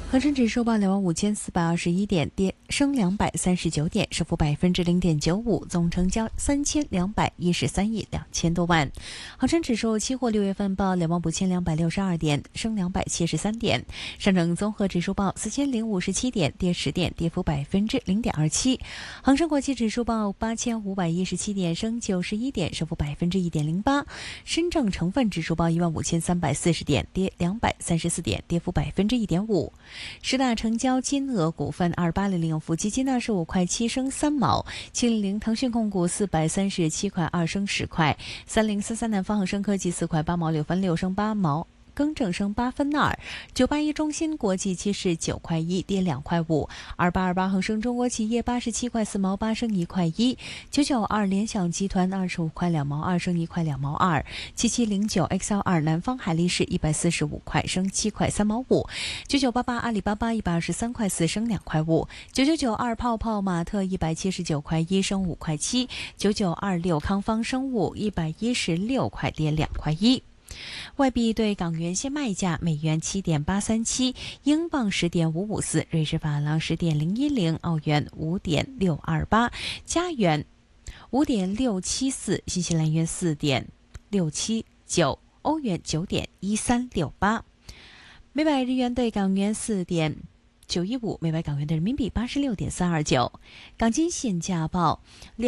恒生指数报25421点，升239点，升幅0.95%，总成交3213亿2000多万。恒生指数期货6月份报25262点，升273点。上证综合指数报4057点，跌10点，跌幅0.27%。恒生国际指数报8517点，升91点，升幅1.08%。深证成分指数报15340点，跌234点，跌幅1.5%。十大成交金额股份2800永福基金25块7升3毛，700腾讯控股437块2升10块，3033南方恒生科技4块8毛6分6升8毛。更正升8分2，981中芯国际79块1跌2块5，2828恒生中国企业87块4毛8升1块1，992联想集团25块2毛2升1块2毛2，7709 XL2南方海力士145块升7块3毛5，9988阿里巴巴123块4升2块5，9992泡泡玛特179块1升5块7，9926康方生物116块跌2块1。外币对港元现卖价：美元7.837，英镑10.554，瑞士法郎10.010，澳元5.628，加元5.674，新西兰元4.679，欧元9.1368。每百日元对港元4.915，每百港元对人民币86.329。港金现价报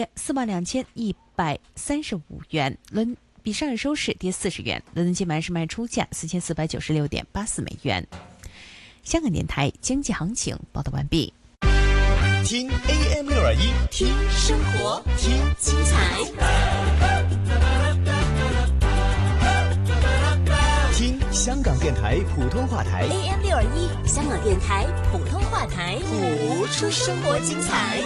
42135元，比上日收市跌40元，伦敦金买是卖出价4496.84美元。香港电台经济行情报道完毕。 听 AM621， 听生活，听精彩， 听香港电台普通话台 AM621，香港电台普通话台， 谱出生活精彩。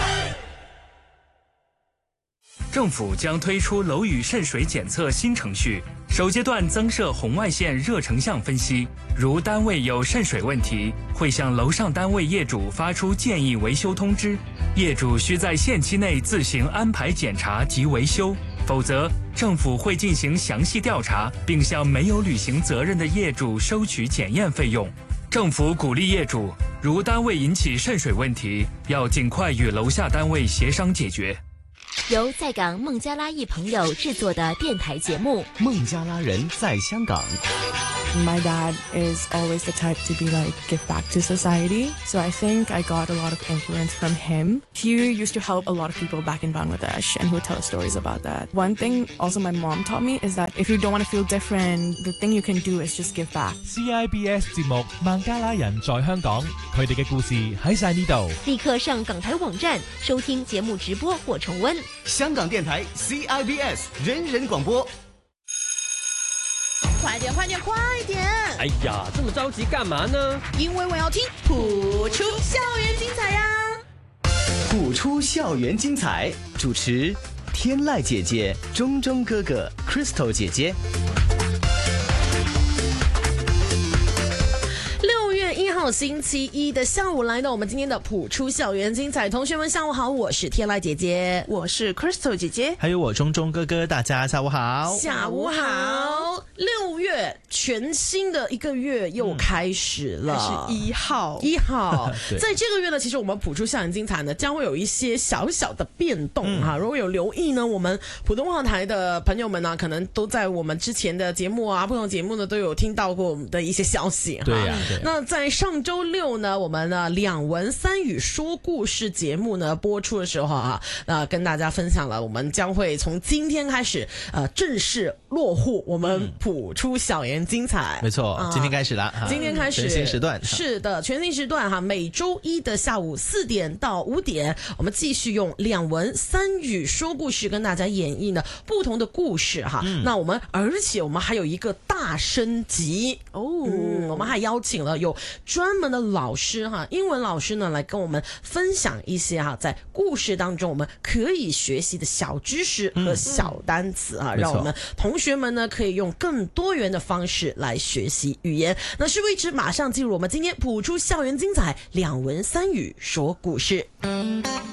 政府将推出楼宇渗水检测新程序，首阶段增设红外线热成像分析。如单位有渗水问题，会向楼上单位业主发出建议维修通知，业主需在限期内自行安排检查及维修，否则政府会进行详细调查，并向没有履行责任的业主收取检验费用。政府鼓励业主，如单位引起渗水问题，要尽快与楼下单位协商解决。 由在港孟加拉裔朋友制作的电台节目《 孟加拉人在香港》。 My dad is always the type to be like, give back to society. So I think I got a lot of influence from him. He used to help a lot of people back in Bangladesh and he would tell stories about that. One thing also my mom taught me is that if you don't want to feel different, the thing you can do is just give back. CIBS 節目《孟加拉人在香港》，佢哋嘅故事喺晒呢度。 立刻上港台網站收聽節目直播或重溫。 香港電台 CIBS 人人廣播。 快點，快點，快點！ 哎呀，這麼着急幹嘛呢？ 因為我要聽譜出校園精彩呀！ 譜出校園精彩，主持天籟姐姐、中中哥哥、Crystal 姐姐。 6月1號星期一的下午，來到我們今天的譜出校園精彩。同學們下午好，我是天籟姐姐， 我是 Crystal 姐姐， 還有我中中哥哥，大家下午好。 下午好。6月全新的一個月又開始了， 是1號 1號在這個月呢，其實我們譜出校園精彩呢將會有一些小小的變動哈。如果有留意呢，我們普通話台的朋友們呢，可能都在我們之前的節目啊，不同節目呢都有聽到過我們的一些消息哈。 對呀，對。 那在上周六呢，我們呢兩文三語說故事節目呢播出的時候啊，跟大家分享了，我們將會從今天開始正式落戶我們譜出校園精彩。 沒錯，今天開始了， 今天開始全新時段， 是的，全新時段哈，每周一的下午4點到5點，我們繼續用兩文三語說故事跟大家演繹呢不同的故事哈。那而且我們還有一個大升級哦，我們還邀請了有專門的老師哈，英文老師呢來跟我們分享一些哈，在故事當中我們可以學習的小知識和小單詞啊，讓我們同學們呢可以用更多元的方式來學習語言。那事不宜遲，馬上進入我們今天譜出校園精彩兩文三語說故事。